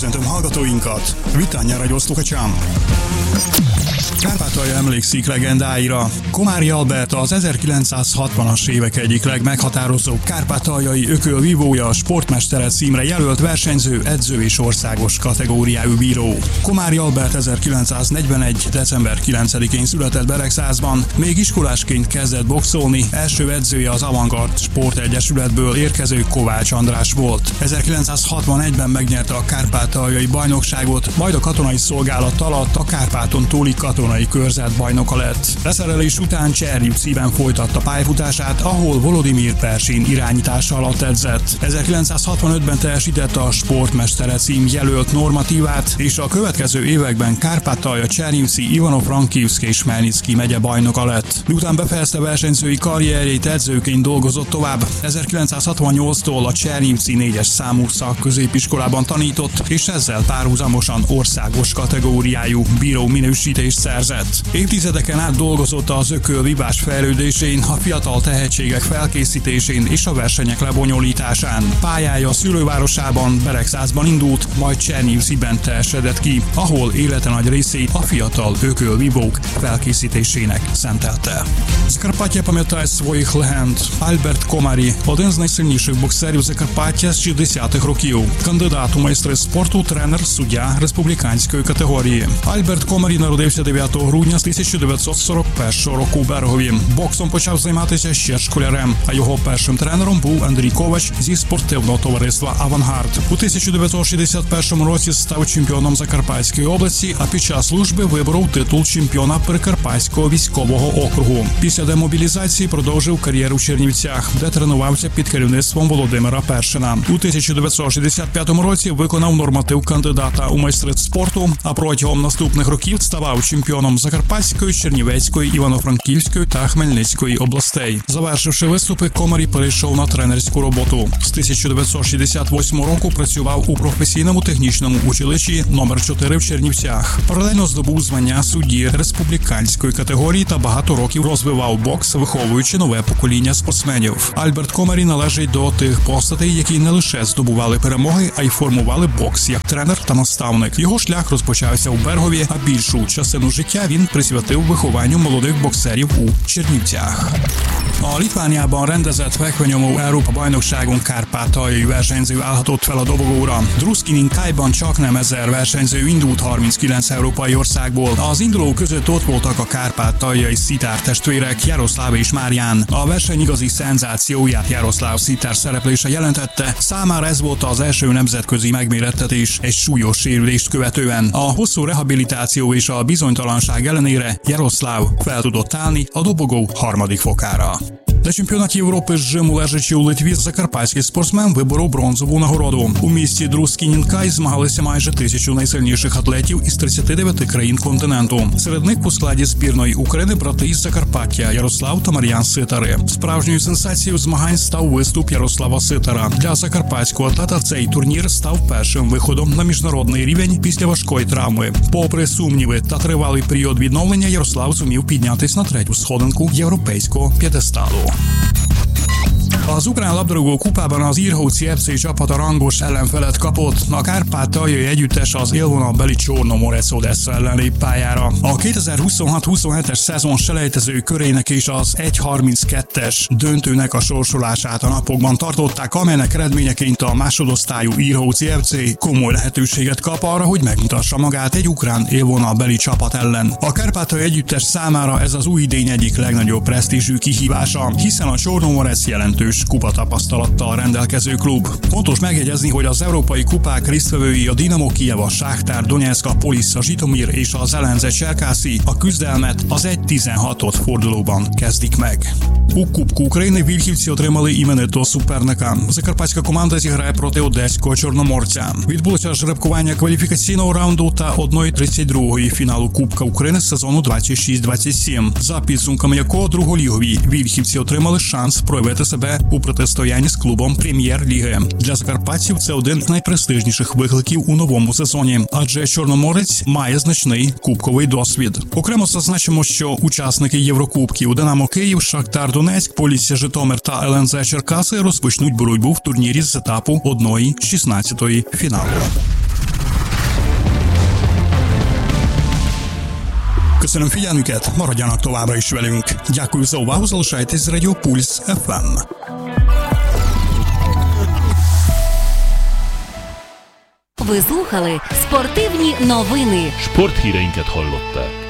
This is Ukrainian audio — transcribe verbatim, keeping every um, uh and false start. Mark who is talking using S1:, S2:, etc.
S1: Köszöntöm hallgatóinkat! Vitány Radio Sluchačam! Kárpátalja emlékszik legendáira. Komári Albert az ezerkilencszázhatvanas évek egyik legmeghatározóbb kárpátaljai ökölvívója, sportmestere címre jelölt versenyző, edző és országos kategóriájú bíró. Komári Albert ezerkilencszáznegyvenegy. december kilencedikén született Beregszázban, még iskolásként kezdett boxolni, első edzője az Avantgard Sportegyesületből érkező Kovács András volt. ezerkilencszázhatvanegyben megnyerte a kárpátaljai bajnokságot, majd a katonai szolgálat alatt a Kárpáton túli katonai körzet bajnoka lett. Leszerelés után Csernyivciben folytatta pályafutását, ahol Volodymyr Persin irányítása alatt edzett. ezerkilencszázhatvanötben teljesítette a sportmestere cím jelölt normatívát, és a következő években Kárpátalja, Csernyivci, Ivano-Frankivszk és Hmelnyicki megye bajnoka lett. Miután befejezte versenyzői karrierjét, edzőként dolgozott tovább. ezerkilencszázhatvannyolctól a Csernyivci négyes számú szakközépiskolában tanított, és ezzel párhuzamosan országos kategóriájú bíró minősítést szerzett. Évtizedeken át dolgozott az ökölvívás fejlődésén, a fiatal tehetségek felkészítésén és a versenyek lebonyolításán. Pályája szülővárosában, Beregszázban indult, majd Csernyivciben teljesedett ki, ahol élete nagy részét a fiatal ökölvívók felkészítésének szentelte. Закарпаття пам'ятає своїх легенд. Альберт Комарі – один з найсильніших боксерів Закарпаття з шістдесятих років. Кандидат у майстри спорту, тренер, суддя республіканської категорії. Альберт Комарі народився дев'ятого грудня тисяча дев'ятсот сорок першого року у Берегові. Боксом почав займатися ще школярем, а його першим тренером був Андрій Ковач зі спортивного товариства «Авангард». У тисяча дев'ятсот шістдесят першому році став чемпіоном Закарпатської області, а під час служби виборов титул чемпіона Прикарпатського військового округу. Після демобілізації продовжив кар'єру в Чернівцях, де тренувався під керівництвом Володимира Першина. У тисяча дев'ятсот шістдесят п'ятому році виконав норматив кандидата у майстри спорту, а протягом наступних років ставав чемпіоном Закарпатської, Чернівецької, Івано-Франківської та Хмельницької областей. Завершивши виступи, Комарі перейшов на тренерську роботу. З тисяча дев'ятсот шістдесят восьмого року працював у професійному технічному училищі номер чотири в Чернівцях. Паралельно здобув звання судді республіканської категорії та багато років розвивав бокс, виховуючи нове покоління спортсменів. Альберт Комарі належить до тих постатей, які не лише здобували перемоги, а й формували бокс як тренер та наставник. Його шлях розпочався у Берегові, а більшу частину життя він присвятив вихованню молодих боксерів у Чернівцях. A Litvániában rendezett fekvenyomó Európa-bajnokságon kárpátaljai versenyző állhatott fel a dobogóra. Druskinin Kaiban csaknem ezer versenyző indult harminckilenc európai országból. Az indulók között ott voltak a kárpátaljai szitár testvérek, Jaroszláv és Márján. A verseny igazi szenzációját Jaroszláv szitár szereplése jelentette. Számára ez volt az első nemzetközi megmérettetés egy súlyos sérülést követően. A hosszú rehabilitáció és a bizonytalanság ellenére Jaroszláv fel tudott állni a dobogó harmadik fokára. На чемпіонаті Європи з жиму лежачи у Литві закарпатський спортсмен виборов бронзову нагороду. У місті Друскінін-Кай змагалися майже тисячу найсильніших атлетів із тридцяти дев'яти країн континенту. Серед них у складі збірної України брати із Закарпаття Ярослав та Мар'ян Ситари. Справжньою сенсацією змагань став виступ Ярослава Ситара. Для закарпатського атлета цей турнір став першим виходом на міжнародний рівень після важкої травми. Попри сумніви та тривалий період відновлення, Ярослав зумів піднятись на третю сходинку європейського п'єдесталу. Az ukrán labdarúgó kupában az Írhóci ef cé csapata rangos ellenfelet kapott, a kárpátaljai együttes az élvonalbeli Csornomorec Odessa ellen lép pályára. A kétezer-huszonhat huszonhetes szezon selejtező körének és az egy harminckettes döntőnek a sorsolását a napokban tartották, amelynek eredményeként a másodosztályú Írhóci ef cé komoly lehetőséget kap arra, hogy megmutassa magát egy ukrán élvonalbeli csapat ellen. A kárpátaljai együttes számára ez az új idény egyik legnagyobb presztízsű kihívása, hiszen a Csornomorec jelentős kupatapasztalattal rendelkező klub. Fontos megjegyezni, hogy az európai kupák résztvevői a Dinamo Kijev, a Sáktár Donyeck, a Polisz, Zsitomir és az el en zet Čerkasy a küzdelmet az egy tizenhatos fordulóban kezdik meg. У Кубку України вільхівці отримали іменитого суперника. Закарпатська команда зіграє проти одеського Чорноморця. Відбулося жеребкування кваліфікаційного раунду та одної тридцять другої фіналу Кубка України з сезону двадцять шість двадцять сім, за підсумками якого друголігові вільхівці отримали шанс проявити себе у протистоянні з клубом Прем'єр-ліги. Для закарпатців це один з найпрестижніших викликів у новому сезоні, адже Чорноморець має значний кубковий досвід. Окремо зазначимо, що учасники Єврокубків Динамо Київ, Шахтар Донецьк, Полісся Житомир та ел ен зет Черкаси розпочнуть боротьбу в турнірі з етапу одної шістнадцятої фіналу. Köszönöm figyelmüket, maradjanak továbbra is velünk. Дякую за увагу, залишайтесь з Радіо Пульс еф ем.
S2: Ви слухали спортивні новини.
S3: Sporthíreinket hallották.